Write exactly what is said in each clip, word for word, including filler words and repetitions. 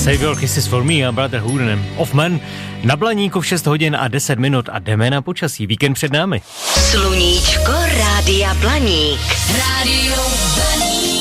Save Your Kisses for Me a Brotherhood of Man. Na Blaníku v šest hodin a deset minut a jdeme na počasí. Víkend před námi. Sluníčko Rádia Blaník. Rádio Blaník.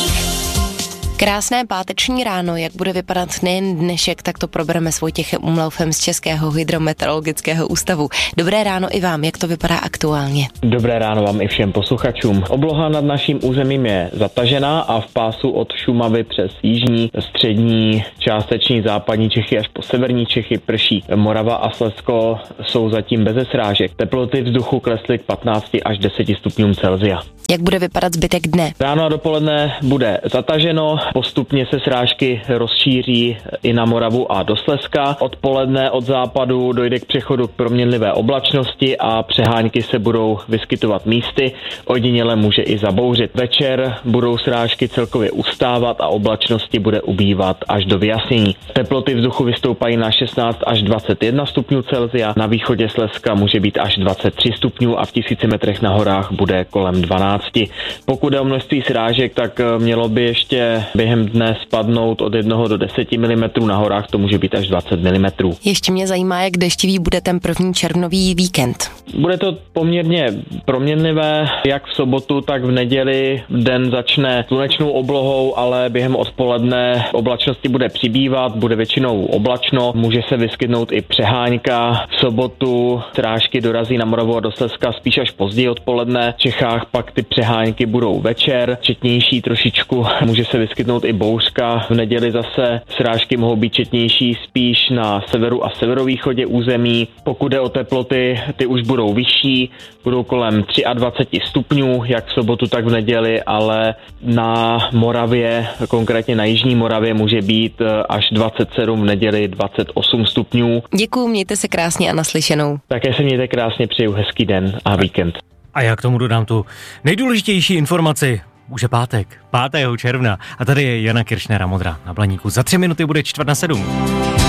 Krásné páteční ráno, jak bude vypadat nejen dnešek, tak to probereme s Vojtěchem Umlaufem z Českého hydrometeorologického ústavu. Dobré ráno i vám, jak to vypadá aktuálně? Dobré ráno vám i všem posluchačům. Obloha nad naším územím je zatažená a v pásu od Šumavy přes jižní, střední, částečně západní Čechy až po severní Čechy prší. Morava a Slezsko jsou zatím beze srážek. Teploty vzduchu klesly k patnácti až deseti stupňům Celsia. Jak bude vypadat zbytek dne? Ráno a dopoledne bude zataženo, postupně se srážky rozšíří i na Moravu a do Slezska. Odpoledne od západu dojde k přechodu k proměnlivé oblačnosti a přehánky se budou vyskytovat místy, ojediněle může i zabouřit. Večer budou srážky celkově ustávat a oblačnosti bude ubývat až do vyjasnění. Teploty vzduchu vystoupají na šestnáct až dvacet jedna stupňů Celsia, na východě Slezska může být až dvacet tři stupňů a v tisíci metrech na horách bude kolem dvanáct. Pokud je o množství srážek, tak mělo by ještě během dne spadnout od jednoho do deseti milimetrů, na horách to může být až dvacet milimetrů. Ještě mě zajímá, jak deštivý bude ten první červnový víkend. Bude to poměrně proměnlivé, jak v sobotu, tak v neděli. Den začne slunečnou oblohou, ale během odpoledne oblačnosti bude přibývat, bude většinou oblačno, může se vyskytnout i přehánka. V sobotu srážky dorazí na Moravu a do Slezska spíš až později odpoledne. V Čechách pak ty přehánky budou večer, četnější trošičku, může se vyskytnout i bouřka. V neděli zase srážky mohou být četnější spíš na severu a severovýchodě území. Pokud jde o teploty, ty už budou vyšší, budou kolem dvacet tři stupňů, jak v sobotu, tak v neděli, ale na Moravě, konkrétně na jižní Moravě, může být až dvacet sedm, v neděli dvacet osm stupňů. Děkuju, mějte se krásně a naslyšenou. Také se mějte krásně, přeju hezký den a víkend. A já k tomu dodám tu nejdůležitější informaci. Už je pátek, pátého června a tady je Jana Kiršnera Modrá na Blaníku. Za tři minuty bude čtvrt na sedm.